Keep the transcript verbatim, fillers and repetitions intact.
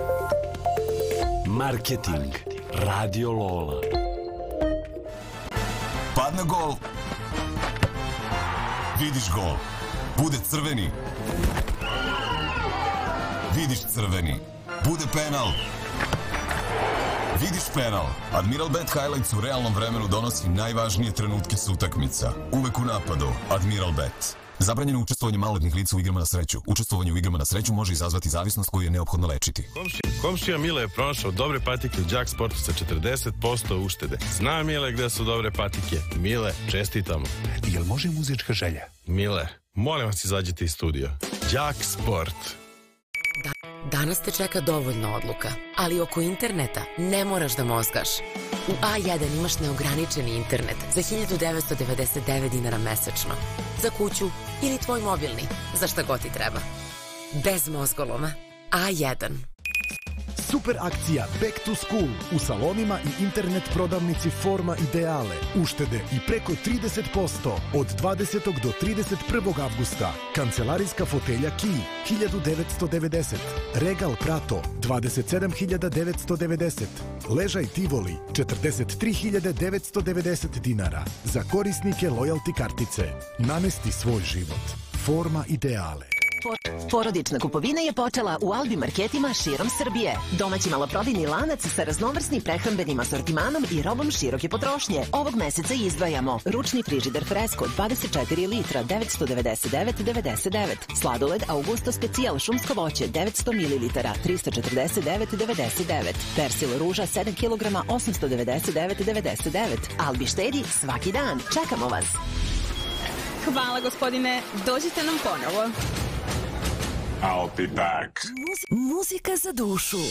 Marketing. Radio Lola. Padne gol. Vidiš gol. Bude crveni. Vidiš crveni. Bude penal. Vidiš penal. Admiral Bet Highlights u realnom vremenu donosi najvažnije trenutke sa utakmica. Uvek u napadu. Admiral Bet. Zabranjeno učestvovanje maloletnih lica u igrama na sreću. Učestvovanje u igrama na sreću može izazvati zavisnost koju je neophodno lečiti. Komši, komšija Mile je pronašao dobre patike u Đak Sportu sa četrdeset posto uštede. Zna Mile gde su dobre patike. Mile, čestitamo. Jel može muzička želja? Mile, molim vas izađite iz studija. Đak Sport. Da, danas te čeka dovoljno odluka, ali oko interneta ne moraš da mozgaš. U A jedan imaš neograničeni internet za hiljadu devetsto devedeset devet dinara mesečno. Za kuću ili tvoj mobilni, za šta god ti treba. Bez mozgoloma. A jedan. Super akcija Back to School u salonima i internet prodavnici Forma Ideale. Uštede i preko trideset posto od dvadesetog do trideset prvog avgusta. Kancelarijska fotelja Key hiljadu devetsto devedeset. Regal Prato dvadeset sedam hiljada devetsto devedeset. Ležaj Tivoli četrdeset tri hiljade devetsto devedeset dinara. Za korisnike lojalty kartice. Namesti svoj život. Forma Ideale. Porodična kupovina je počela u Albi marketima širom Srbije. Domaći maloprodajni lanac sa raznovrsnim prehrambenim asortimanom i robom široke potrošnje. Ovog meseca izdvajamo ručni frižider Fresco dvadeset četiri litra devetsto devedeset devet devedeset devet. Sladoled Augusto Specijal šumsko voće devetsto mililitara trista četrdeset devet devedeset devet. Persil ruža sedam kilograma osamsto devedeset devet devedeset devet. Albi štedi svaki dan. Čekamo vas. Hvala gospodine, dođite nam ponovo. I'll be back. Muzika za dušu.